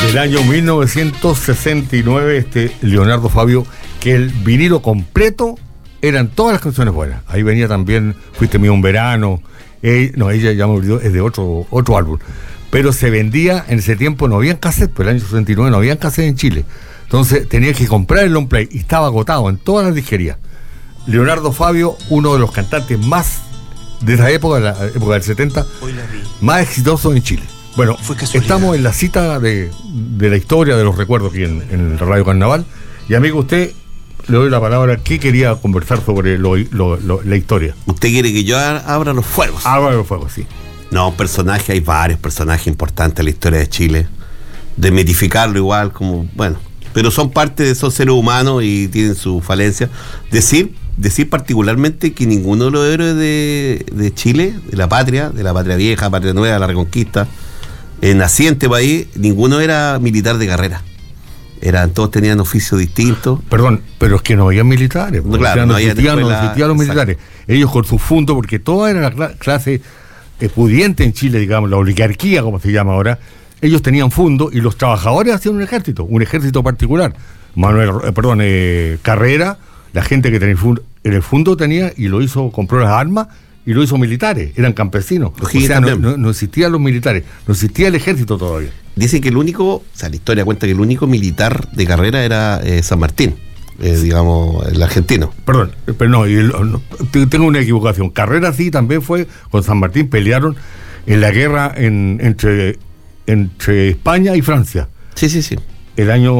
el año 1969, Leonardo Fabio, que el vinilo completo eran todas las canciones buenas. Ahí venía también Fuiste mío un verano. Ella ya me olvidó, es de otro álbum. Pero se vendía, en ese tiempo no habían cassette, pero el año 69 no habían cassette en Chile. Entonces tenía que comprar el long play y estaba agotado en todas las disquerías. Leonardo Fabio, uno de los cantantes más de esa época, la época del 70, más exitosos en Chile. Bueno, estamos en la cita de la historia, de los recuerdos aquí en Radio Carnaval. Y amigo, usted, le doy la palabra. ¿Qué quería conversar sobre la historia? ¿Usted quiere que yo abra los fuegos? Abra los fuegos, sí. No, personajes, hay varios personajes importantes en la historia de Chile. Desmitificarlo igual, como, bueno, pero son seres humanos y tienen su falencia. Decir particularmente que ninguno de los héroes de Chile, de la patria vieja, patria nueva, la Reconquista, naciente país, ninguno era militar de carrera. Todos tenían oficios distintos. Perdón, pero es que no había militares. No, claro, no existían los militares. Ellos con su fundo, porque toda era la clase pudiente en Chile, digamos, la oligarquía, como se llama ahora, ellos tenían fundo y los trabajadores hacían un ejército particular. Carrera, la gente que tenía en el fundo tenía y lo hizo, compró las armas y lo hizo militares, eran campesinos. O sea, no existían los militares, no existía el ejército todavía. Dicen que la historia cuenta que el único militar de carrera era San Martín, digamos, el argentino. Perdón, pero no, tengo una equivocación. Carrera sí también fue, con San Martín pelearon en la guerra entre España y Francia. Sí. El año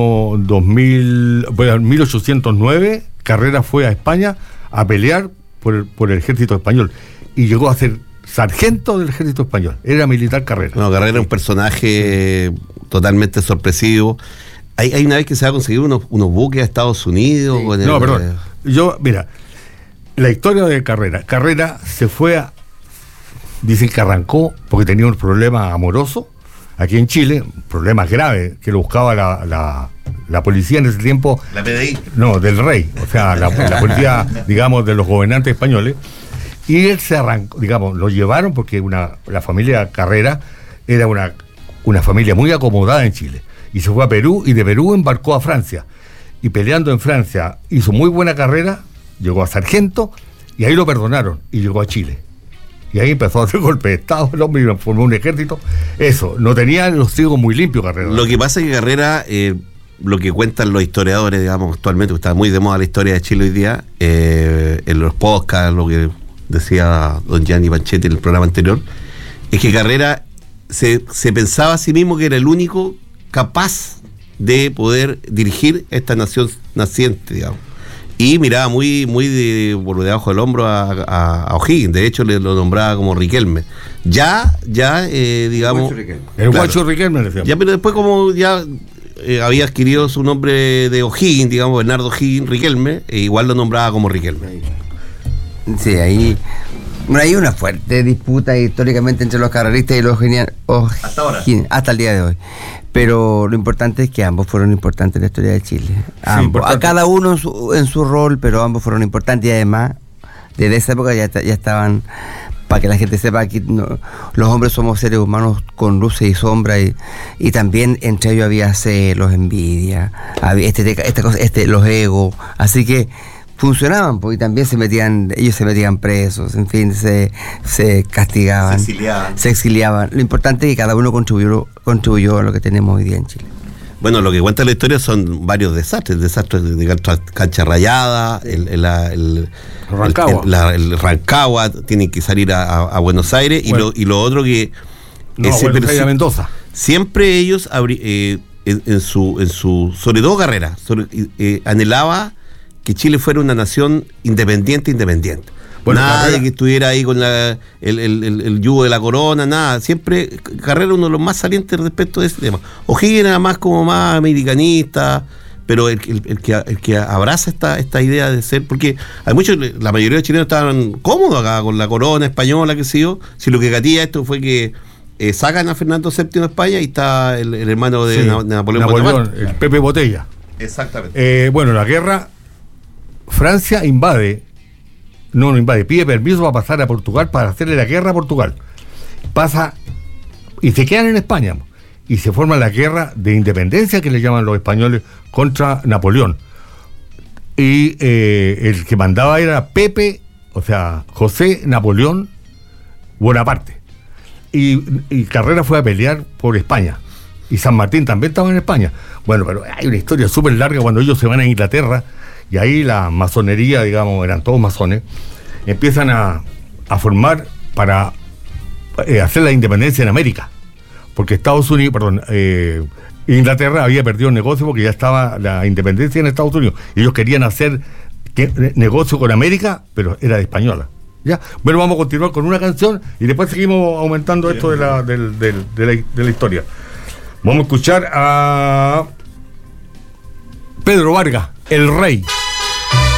1809, Carrera fue a España a pelear por el ejército español y llegó a ser sargento del ejército español. Era militar Carrera. No, Carrera era un personaje totalmente sorpresivo. Hay una vez que se va a conseguir unos buques a Estados Unidos. Sí. Perdón. Mira, la historia de Carrera se fue dicen que arrancó porque tenía un problema amoroso aquí en Chile, problemas graves que lo buscaba la policía en ese tiempo. ¿La PDI? No, del rey, o sea, la policía, digamos, de los gobernantes españoles. Y él se arrancó, digamos, lo llevaron porque la familia Carrera era una familia muy acomodada en Chile. Y se fue a Perú y de Perú embarcó a Francia. Y peleando en Francia hizo muy buena carrera, llegó a sargento y ahí lo perdonaron y llegó a Chile. Y ahí empezó a hacer golpe de Estado, el hombre formó un ejército. Eso, no tenía los higos muy limpios Carrera. Lo que pasa es que Carrera, lo que cuentan los historiadores, digamos, actualmente, está muy de moda la historia de Chile hoy día, en los podcasts, lo que decía don Gianni Panchetti en el programa anterior, es que Carrera se pensaba a sí mismo que era el único capaz de poder dirigir esta nación naciente, digamos. Y miraba muy por debajo del hombro a O'Higgins. De hecho, lo nombraba como Riquelme. Digamos... El guacho Riquelme, le decíamos. Ya, pero después como ya había adquirido su nombre de O'Higgins, digamos, Bernardo O'Higgins Riquelme, igual lo nombraba como Riquelme. Sí, ahí hay una fuerte disputa históricamente entre los carreristas y los O'Higgins. Hasta ahora. Hasta el día de hoy. Pero lo importante es que ambos fueron importantes en la historia de Chile. Ambos, a cada uno en su rol, pero ambos fueron importantes y además, desde esa época ya estaban, para que la gente sepa que los hombres somos seres humanos con luces y sombras y también entre ellos había celos, envidia, había los egos, así que funcionaban, pues, y también ellos se metían presos, en fin, se castigaban, se exiliaban. Lo importante es que cada uno contribuyó a lo que tenemos hoy día en Chile. Bueno, lo que cuenta la historia son varios desastres de cancha rayada, el Rancagua, tienen que salir a Buenos Aires, bueno, y lo otro que... Buenos Aires a Mendoza. Siempre ellos, en su sobre todo Carrera, anhelaba que Chile fuera una nación independiente. Bueno, nada Carrera, de que estuviera ahí con el yugo de la corona, nada. Siempre Carrera uno de los más salientes respecto de ese tema. O'Higgins era más como más americanista, pero el que abraza esta idea de ser, porque hay muchos, la mayoría de los chilenos estaban cómodos acá con la corona española, que sé yo. Si lo que gatilla esto fue que sacan a Fernando VII de España y está el hermano de Napoleón, el Pepe Botella. Exactamente. Bueno, la guerra, Francia pide permiso para pasar a Portugal para hacerle la guerra a Portugal. Pasa y se quedan en España. y se forma la guerra de independencia que le llaman los españoles contra Napoleón. Y el que mandaba era Pepe, o sea, José Napoleón Bonaparte. Y Carrera fue a pelear por España. Y San Martín también estaba en España. Bueno, pero hay una historia súper larga cuando ellos se van a Inglaterra, y ahí la masonería, digamos, eran todos masones, empiezan a formar para hacer la independencia en América. Porque Inglaterra había perdido el negocio porque ya estaba la independencia en Estados Unidos. Y ellos querían hacer negocio con América, pero era de española. ¿Ya? Bueno, vamos a continuar con una canción y después seguimos aumentando esto de la historia. Vamos a escuchar a Pedro Vargas, El Rey.